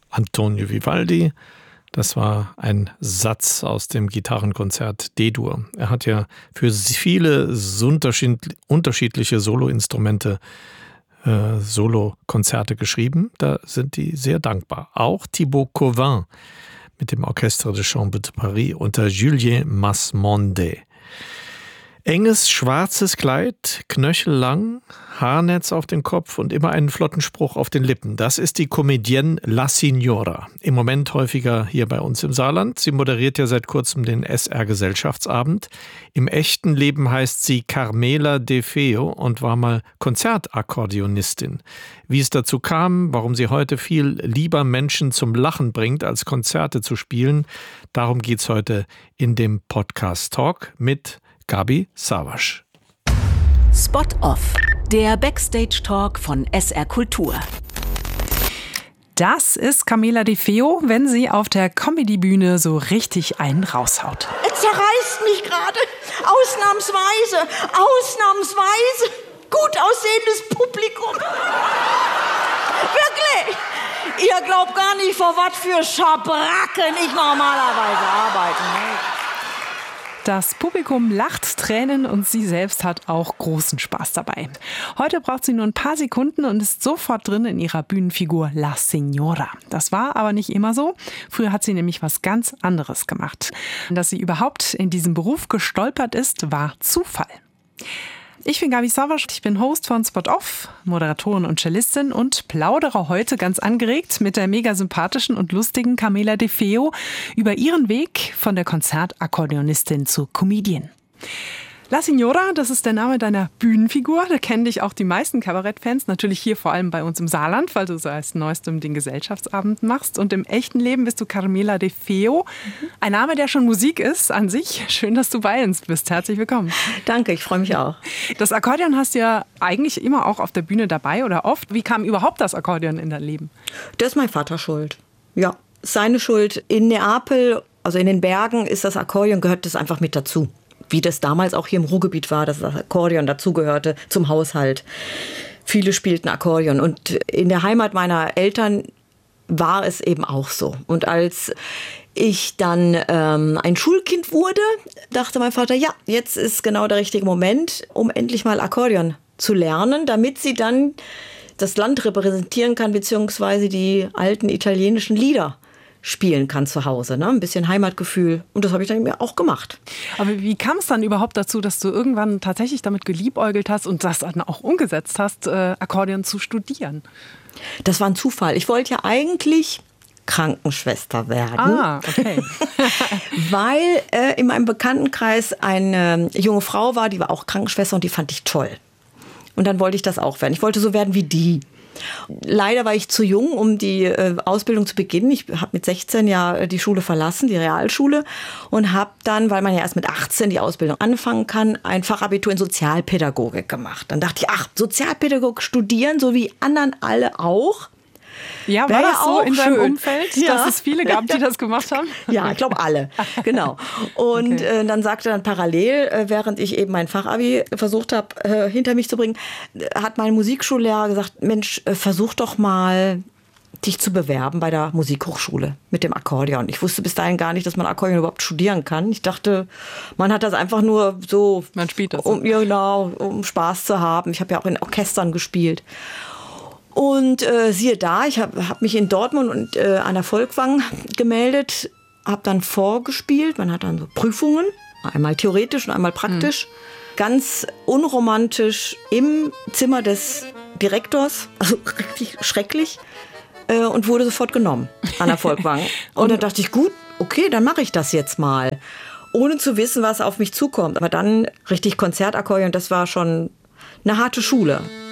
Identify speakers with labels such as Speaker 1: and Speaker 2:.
Speaker 1: Antonio Vivaldi. Das war ein Satz aus dem Gitarrenkonzert D-Dur. Er hat ja für viele unterschiedliche Soloinstrumente Solokonzerte geschrieben. Da sind die sehr dankbar. Auch Thibaut Covin mit dem Orchestre de Chambre de Paris unter Julien Masmondet. Enges schwarzes Kleid, knöchellang, Haarnetz auf dem Kopf und immer einen flotten Spruch auf den Lippen. Das ist die Comedienne La Signora. Im Moment häufiger hier bei uns im Saarland. Sie moderiert ja seit kurzem den SR-Gesellschaftsabend. Im echten Leben heißt sie Carmela De Feo und war mal Konzertakkordeonistin. Wie es dazu kam, warum sie heute viel lieber Menschen zum Lachen bringt, als Konzerte zu spielen, darum geht's heute in dem Podcast-Talk mit Gabi Savasch.
Speaker 2: Spot Off, der Backstage-Talk von SR Kultur.
Speaker 3: Das ist Carmela De Feo, wenn sie auf der Comedy-Bühne so richtig einen raushaut.
Speaker 4: Es zerreißt mich gerade. Ausnahmsweise. Gut aussehendes Publikum. Wirklich. Ihr glaubt gar nicht, vor was für Schabracken ich normalerweise arbeite.
Speaker 3: Das Publikum lacht Tränen und sie selbst hat auch großen Spaß dabei. Heute braucht sie nur ein paar Sekunden und ist sofort drin in ihrer Bühnenfigur La Signora. Das war aber nicht immer so. Früher hat sie nämlich was ganz anderes gemacht. Dass sie überhaupt in diesem Beruf gestolpert ist, war Zufall. Ich bin Gabi Savasch, ich bin Host von Spot Off, Moderatorin und Cellistin und plaudere heute ganz angeregt mit der mega sympathischen und lustigen Carmela De Feo über ihren Weg von der Konzertakkordeonistin zur Comedian. La Signora, das ist der Name deiner Bühnenfigur. Da kennen dich auch die meisten Kabarettfans. Natürlich hier vor allem bei uns im Saarland, weil du seit neuestem den Gesellschaftsabend machst. Und im echten Leben bist du Carmela De Feo. Ein Name, der schon Musik ist an sich. Schön, dass du bei uns bist. Herzlich willkommen.
Speaker 4: Danke, ich freue mich auch.
Speaker 3: Das Akkordeon hast du ja eigentlich immer auch auf der Bühne dabei oder oft. Wie kam überhaupt das Akkordeon in dein Leben?
Speaker 4: Das ist mein Vater schuld. Ja, seine Schuld. In Neapel, also in den Bergen, ist das Akkordeon, gehört das einfach mit dazu. Wie das damals auch hier im Ruhrgebiet war, dass das Akkordeon dazugehörte zum Haushalt. Viele spielten Akkordeon. Und in der Heimat meiner Eltern war es eben auch so. Und als ich dann ein Schulkind wurde, dachte mein Vater, ja, jetzt ist genau der richtige Moment, um endlich mal Akkordeon zu lernen, damit sie dann das Land repräsentieren kann, beziehungsweise die alten italienischen Lieder spielen kann zu Hause, ne? Ein bisschen Heimatgefühl. Und das habe ich dann mir auch gemacht.
Speaker 3: Aber wie kam es dann überhaupt dazu, dass du irgendwann tatsächlich damit geliebäugelt hast und das dann auch umgesetzt hast, Akkordeon zu studieren?
Speaker 4: Das war ein Zufall. Ich wollte ja eigentlich Krankenschwester werden.
Speaker 3: Ah, okay.
Speaker 4: Weil in meinem Bekanntenkreis eine junge Frau war, die war auch Krankenschwester und die fand ich toll. Und dann wollte ich das auch werden. Ich wollte so werden wie die. Leider war ich zu jung, um die Ausbildung zu beginnen. Ich habe mit 16 ja die Schule verlassen, die Realschule, und habe dann, weil man ja erst mit 18 die Ausbildung anfangen kann, ein Fachabitur in Sozialpädagogik gemacht. Dann dachte ich, Sozialpädagogik studieren, so wie anderen alle auch.
Speaker 3: Ja, war das so in deinem Umfeld, dass es viele gab, die das gemacht haben?
Speaker 4: Ja, ich glaube alle, genau. Und dann sagte dann parallel, während ich eben mein Fachabi versucht habe, hinter mich zu bringen, hat mein Musikschullehrer gesagt, Mensch, versuch doch mal, dich zu bewerben bei der Musikhochschule mit dem Akkordeon. Ich wusste bis dahin gar nicht, dass man Akkordeon überhaupt studieren kann. Ich dachte, man hat das einfach nur so,
Speaker 3: man spielt das
Speaker 4: um Spaß zu haben. Ich habe ja auch in Orchestern gespielt. Und siehe da, ich hab mich in Dortmund und an der Volkwang gemeldet, habe dann vorgespielt. Man hat dann so Prüfungen, einmal theoretisch und einmal praktisch. Ganz unromantisch im Zimmer des Direktors, also richtig schrecklich, und wurde sofort genommen an der Volkwang. Und dann dachte ich, gut, okay, dann mache ich das jetzt mal, ohne zu wissen, was auf mich zukommt. Aber dann richtig Konzertakkordeon, das war schon eine harte Schule.